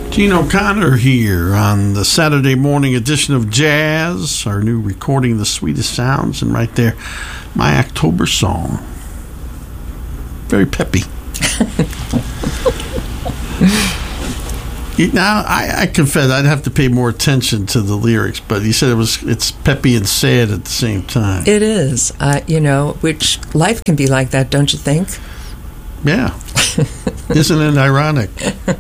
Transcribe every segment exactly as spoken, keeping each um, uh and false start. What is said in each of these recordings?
Gene O'Connor here on the Saturday morning edition of Jazz, our new recording, The Sweetest Sounds, and right there, my October song. Very peppy. Now, I, I confess I'd have to pay more attention to the lyrics, but he said it was it's peppy and sad at the same time. It is, uh, you know, which life can be like that, don't you think? Yeah. Isn't it ironic?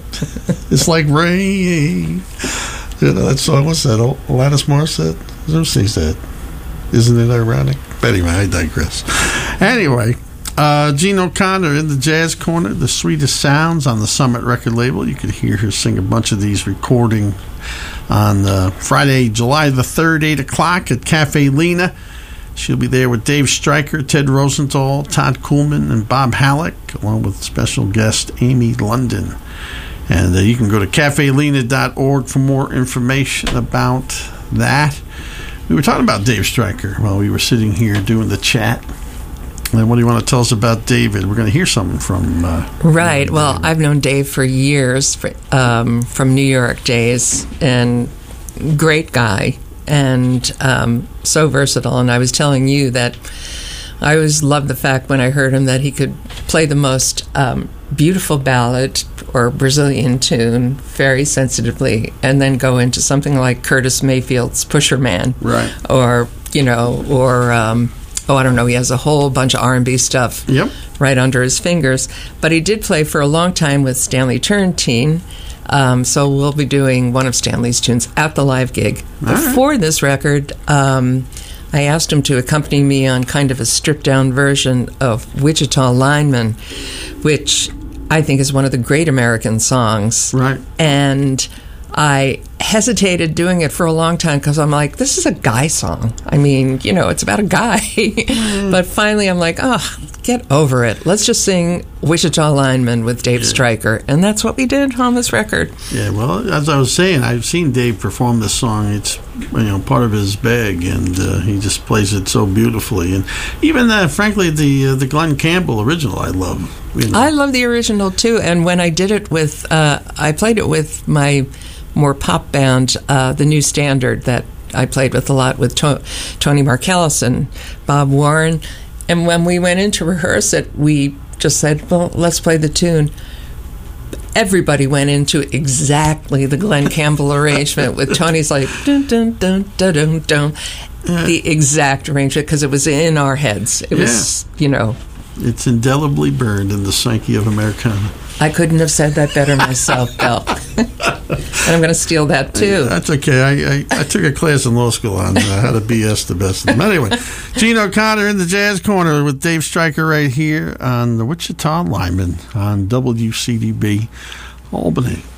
It's like rain. You know, that song, what's that? Alanis Morissette? Who sings that? Isn't it ironic? But anyway, I digress. Anyway, uh, Gene O'Connor in the Jazz Corner, The Sweetest Sounds on the Summit record label. You could hear her sing a bunch of these recording on uh, Friday, July the third, eight o'clock at Cafe Lena. She'll be there with Dave Stryker, Ted Rosenthal, Todd Kuhlman, and Bob Halleck, along with special guest Amy London. And uh, you can go to cafe lena dot org for more information about that. We were talking about Dave Stryker while we were sitting here doing the chat. And what do you want to tell us about David? We're going to hear something from... Uh, right. Well, David. I've known Dave for years, for, um, from New York days, and great guy. And um, so versatile. And I was telling you that I always loved the fact when I heard him that he could play the most um, beautiful ballad or Brazilian tune very sensitively and then go into something like Curtis Mayfield's Pusher Man. Right. Or, you know, or, um, oh, I don't know, he has a whole bunch of R and B stuff yep. right under his fingers. But he did play for a long time with Stanley Turrentine. Um, so we'll be doing one of Stanley's tunes at the live gig. All Before right. this record, um, I asked him to accompany me on kind of a stripped-down version of Wichita Lineman, which I think is one of the great American songs. Right. And I hesitated doing it for a long time because I'm like, this is a guy song. I mean, you know, it's about a guy. Mm. But finally I'm like, oh, get over it. Let's just sing Wichita Lineman with Dave yeah. Stryker. And that's what we did on this record. Yeah, well, as I was saying, I've seen Dave perform this song. It's, you know, part of his bag, and uh, he just plays it so beautifully. And even, uh, frankly, the uh, the Glenn Campbell original I love. You know. I love the original, too. And when I did it with, uh, I played it with my more pop band, uh, The New Standard, that I played with a lot with to- Tony Marcellus and Bob Warren. And when we went in to rehearse it, we just said, well, let's play the tune. Everybody went into exactly the Glenn Campbell arrangement with Tony's like, dun, dun, dun, dun, dun, dun. Uh, the exact arrangement, because it was in our heads. It yeah. was, you know. It's indelibly burned in the psyche of Americana. I couldn't have said that better myself, Bill. And I'm going to steal that, too. That's okay. I, I, I took a class in law school on uh, how to B S the best of them. Anyway, Gene O'Connor in the Jazz Corner with Dave Stryker right here on the Wichita Lineman on W C D B Albany.